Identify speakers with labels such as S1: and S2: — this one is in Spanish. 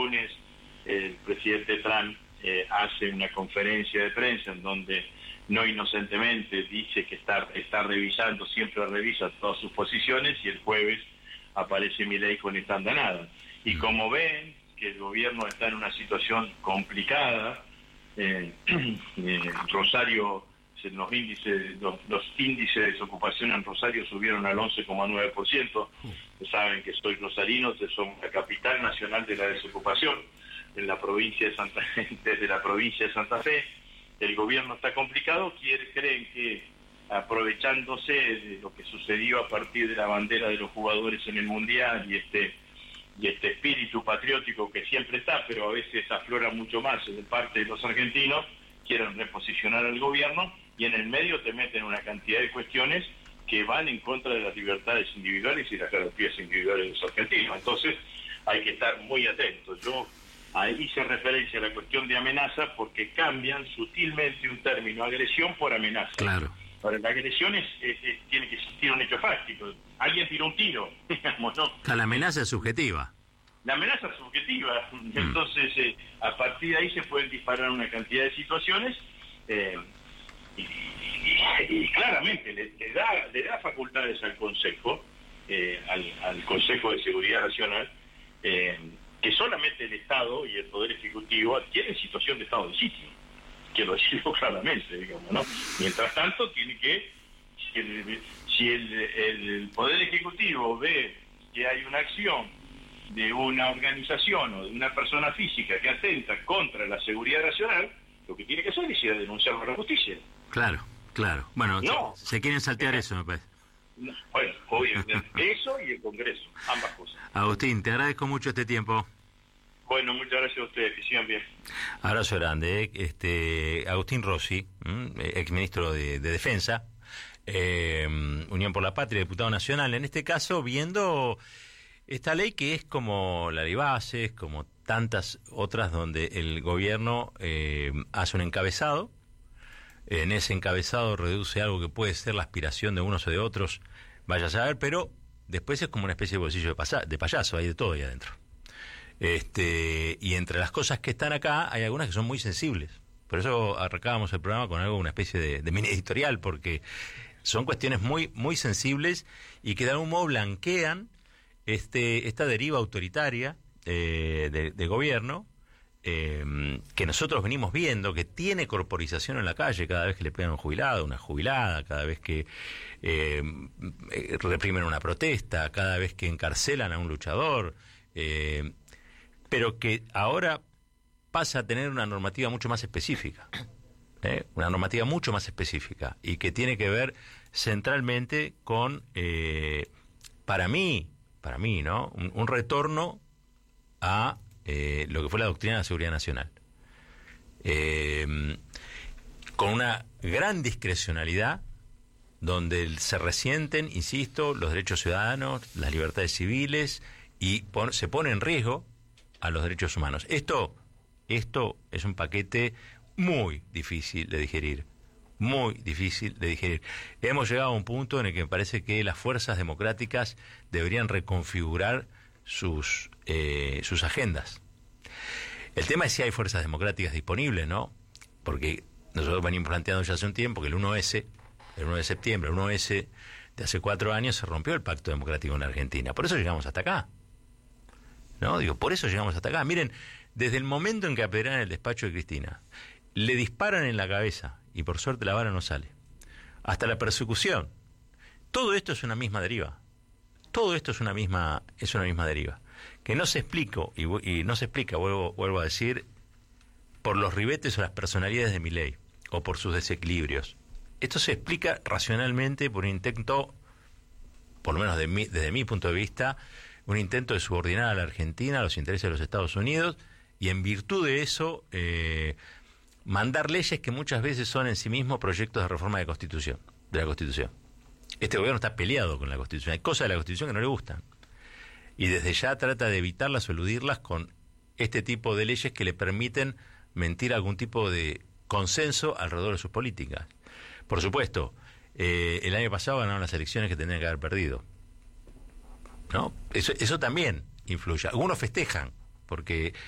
S1: lunes el presidente Trump hace una conferencia de prensa en donde no inocentemente dice que está revisando, siempre revisa todas sus posiciones, y el jueves aparece Milei con esta andanada. Y como ven que el gobierno está en una situación complicada, Rosario, los índices de desocupación en Rosario subieron al 11,9%. Saben que soy rosarino, somos la capital nacional de la desocupación en la provincia de desde la provincia de Santa Fe. El gobierno está complicado, creen que aprovechándose de lo que sucedió a partir de la bandera de los jugadores en el Mundial y este espíritu patriótico que siempre está, pero a veces aflora mucho más de parte de los argentinos, quieren reposicionar al gobierno y en el medio te meten una cantidad de cuestiones que van en contra de las libertades individuales y las garantías individuales de los argentinos. Entonces hay que estar muy atentos. Yo ahí hice referencia a la cuestión de amenaza porque cambian sutilmente un término, agresión, por amenaza.
S2: Claro.
S1: Ahora, la agresión tiene que existir un hecho fáctico. Alguien tiró un tiro, digamos, ¿no?
S2: La amenaza es subjetiva.
S1: La amenaza es subjetiva. Entonces, a partir de ahí se pueden disparar una cantidad de situaciones y claramente le da facultades al Consejo, al Consejo de Seguridad Nacional, que solamente el Estado y el Poder Ejecutivo adquieren situación de estado de sitio, que lo digo claramente, digamos, ¿no? Mientras tanto, tiene que, si el Poder Ejecutivo ve que hay una acción de una organización o de una persona física que atenta contra la seguridad nacional, lo que tiene que hacer es ir a denunciarlo a la justicia.
S2: Claro. Bueno,
S1: no,
S2: se quieren saltear eso, me parece.
S1: No, bueno, obviamente, eso y el Congreso, ambas cosas.
S2: Agustín, te agradezco mucho este tiempo.
S1: Bueno, muchas gracias a ustedes, que sigan bien.
S2: Abrazo grande. Agustín Rossi, exministro de Defensa, Unión por la Patria, diputado nacional, en este caso viendo esta ley que es como la ley Bases, como tantas otras donde el gobierno hace un encabezado. En ese encabezado reduce algo que puede ser la aspiración de unos o de otros, vaya a saber, pero después es como una especie de bolsillo de payaso, hay de todo ahí adentro. Y entre las cosas que están acá hay algunas que son muy sensibles. Por eso arrancábamos el programa con una especie de mini editorial, porque son cuestiones muy, muy sensibles y que de algún modo blanquean esta deriva autoritaria de gobierno, que nosotros venimos viendo, que tiene corporización en la calle cada vez que le pegan a un jubilado, una jubilada, cada vez que reprimen una protesta, cada vez que encarcelan a un luchador, pero que ahora pasa a tener una normativa mucho más específica, una normativa mucho más específica, y que tiene que ver centralmente con, para mí, ¿no? Un retorno a lo que fue la doctrina de la seguridad nacional, con una gran discrecionalidad, donde se resienten, insisto, los derechos ciudadanos, las libertades civiles, y se pone en riesgo a los derechos humanos. Esto es un paquete muy difícil de digerir, muy difícil de digerir. Hemos llegado a un punto en el que me parece que las fuerzas democráticas deberían reconfigurar sus agendas. El tema es si hay fuerzas democráticas disponibles, ¿no? Porque nosotros venimos planteando ya hace un tiempo que el 1 de septiembre, el 1S de hace 4 años, se rompió el pacto democrático en la Argentina. Por eso llegamos hasta acá, ¿no? Por eso llegamos hasta acá. Miren, desde el momento en que apedrean el despacho de Cristina, le disparan en la cabeza, y por suerte la bala no sale, hasta la persecución, todo esto es una misma deriva. Todo esto es una misma deriva, que no se explica, y no se explica, vuelvo a decir, por los ribetes o las personalidades de Milei, o por sus desequilibrios. Esto se explica racionalmente por un intento, por lo menos desde mi punto de vista, un intento de subordinar a la Argentina a los intereses de los Estados Unidos, y en virtud de eso mandar leyes que muchas veces son en sí mismos proyectos de reforma de la Constitución. Este gobierno está peleado con la Constitución. Hay cosas de la Constitución que no le gustan. Y desde ya trata de evitarlas o eludirlas con este tipo de leyes que le permiten mentir algún tipo de consenso alrededor de sus políticas. Por supuesto, el año pasado ganaron las elecciones que tendrían que haber perdido, ¿no? Eso también influye. Algunos festejan, porque